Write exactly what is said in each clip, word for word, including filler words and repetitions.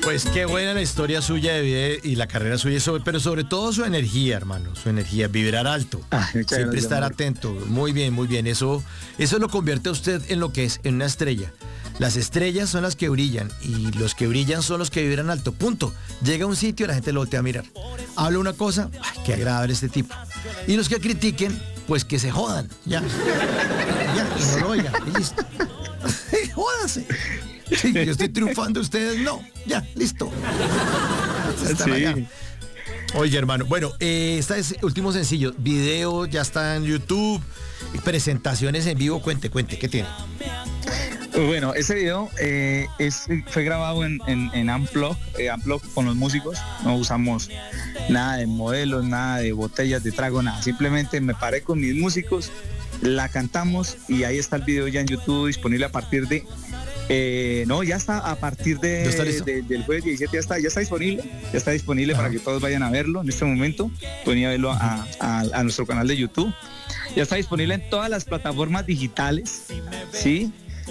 Pues qué buena la historia suya de vida y la carrera suya, sobre- pero sobre todo su energía, hermano, su energía, vibrar alto, Ay, muchas siempre gracias, estar amor. atento, muy bien, muy bien, eso, eso lo convierte a usted en lo que es, en una estrella. Las estrellas son las que brillan y los que brillan son los que vibran alto, punto. Llega a un sitio y la gente lo voltea a mirar. Habla una cosa, ay, qué agradable este tipo. Y los que critiquen, pues que se jodan, ya. Ya, que no lo oigan, y listo. Jódanse. Sí, yo estoy triunfando, ustedes no. Ya, listo. Están Sí. allá. Oye, hermano, bueno, eh, este es último sencillo. Video ya está en YouTube. Presentaciones en vivo, cuente, cuente, ¿qué tiene? Bueno, ese video eh, es, fue grabado en, en, en Unplug, eh, Unplug con los músicos. No usamos nada de modelos, nada de botellas de trago, nada. Simplemente me paré con mis músicos, la cantamos y ahí está el video ya en YouTube disponible a partir de... eh, no, ya está a partir de, ¿Ya está listo? de- del jueves diecisiete, ya está, ya está disponible. Ya está disponible Ajá. para que todos vayan a verlo en este momento. Pueden ir a verlo a, a- a nuestro canal de YouTube. Ya está disponible en todas las plataformas digitales, ¿sí?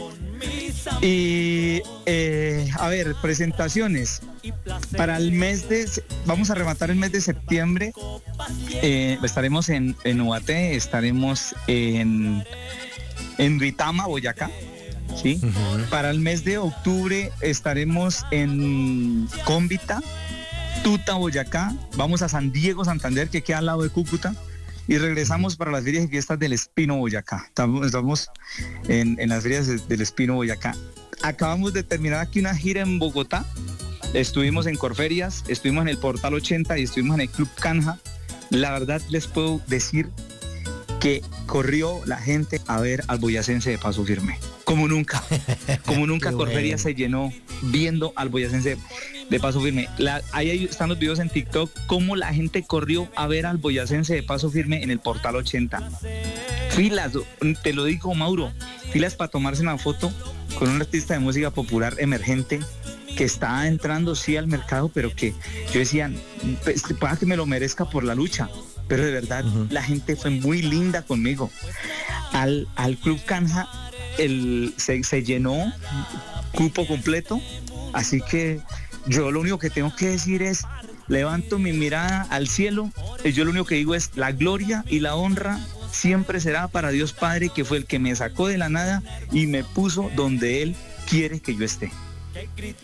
Y eh, a ver, presentaciones para el mes de, vamos a rematar el mes de septiembre. Eh, estaremos en, en Ubaté, estaremos en, en Duitama, Boyacá, ¿sí? Ujú. Para el mes de octubre estaremos en Cómbita, Tuta, Boyacá. Vamos a San Diego, Santander, que queda al lado de Cúcuta. Y regresamos para las ferias y fiestas del Espino, Boyacá. Estamos, estamos en, en las ferias de- del Espino, Boyacá. Acabamos de terminar aquí una gira en Bogotá. Estuvimos en Corferias, estuvimos en el Portal ochenta y estuvimos en el Club Canja. La verdad les puedo decir que corrió la gente a ver al boyacense de Paso Firme. Como nunca. Como nunca Qué Corferias bueno. se llenó viendo al boyacense de Paso Firme. La- ahí hay- están los videos en TikTok, cómo la gente corrió a ver al boyacense de Paso Firme en el Portal ochenta. Filas, te lo digo, Mauro, filas para tomarse una foto con un artista de música popular emergente que está entrando sí al mercado, pero que yo decía, pues, para que me lo merezca por la lucha. Pero de verdad, Ujú. la gente fue muy linda conmigo. Al, al Club Canja el, se, se llenó cupo completo, así que yo lo único que tengo que decir es, levanto mi mirada al cielo y yo lo único que digo es, la gloria y la honra siempre será para Dios Padre, que fue el que me sacó de la nada y me puso donde Él quiere que yo esté.